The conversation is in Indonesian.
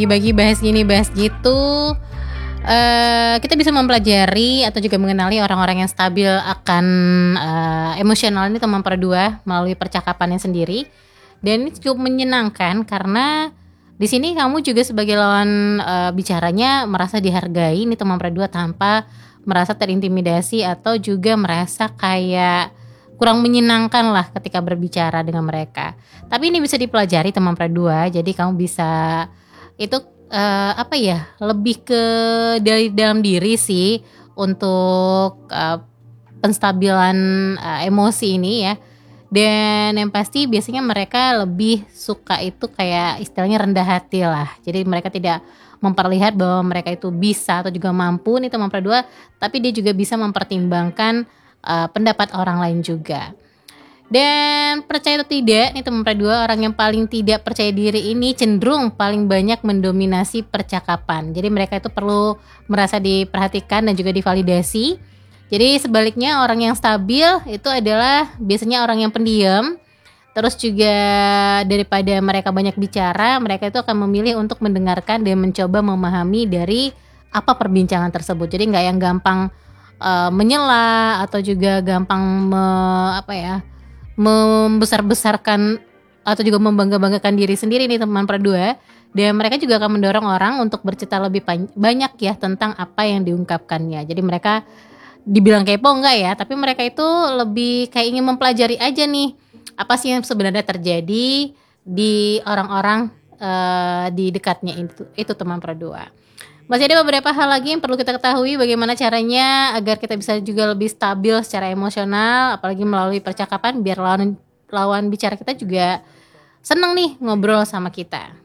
Bagi bahas gini bahas gitu, kita bisa mempelajari atau juga mengenali orang-orang yang stabil akan emosional ini teman berdua melalui percakapannya sendiri. Dan ini cukup menyenangkan karena di sini kamu juga sebagai lawan bicaranya merasa dihargai nih teman berdua tanpa merasa terintimidasi atau juga merasa kayak kurang menyenangkan lah ketika berbicara dengan mereka. Tapi ini bisa dipelajari teman berdua, jadi kamu bisa itu lebih ke dari dalam diri sih untuk penstabilan emosi ini ya. Dan yang pasti biasanya mereka lebih suka itu kayak istilahnya rendah hati lah. Jadi mereka tidak memperlihat bahwa mereka itu bisa atau juga mampu nih teman berdua, tapi dia juga bisa mempertimbangkan pendapat orang lain juga. Dan percaya atau tidak nih teman berdua, orang yang paling tidak percaya diri ini cenderung paling banyak mendominasi percakapan. Jadi mereka itu perlu merasa diperhatikan dan juga divalidasi. Jadi sebaliknya orang yang stabil itu adalah biasanya orang yang pendiam. Terus juga daripada mereka banyak bicara, mereka itu akan memilih untuk mendengarkan dan mencoba memahami dari apa perbincangan tersebut. Jadi nggak yang gampang menyela atau juga gampang membesar-besarkan atau juga membangga-banggakan diri sendiri nih teman berdua. Dan mereka juga akan mendorong orang untuk bercerita lebih banyak ya tentang apa yang diungkapkannya. Jadi mereka dibilang kepo enggak ya, tapi mereka itu lebih kayak ingin mempelajari aja nih apa sih yang sebenarnya terjadi di orang-orang di dekatnya itu teman berdua. Masih ada beberapa hal lagi yang perlu kita ketahui bagaimana caranya agar kita bisa juga lebih stabil secara emosional, apalagi melalui percakapan biar lawan bicara kita juga seneng nih ngobrol sama kita.